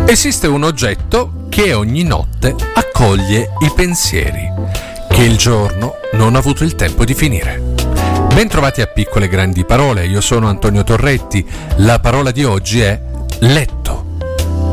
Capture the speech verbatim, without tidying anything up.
Esiste un oggetto che ogni notte accoglie i pensieri, che il giorno non ha avuto il tempo di finire. Bentrovati a Piccole Grandi Parole, io sono Antonio Torretti, la parola di oggi è letto.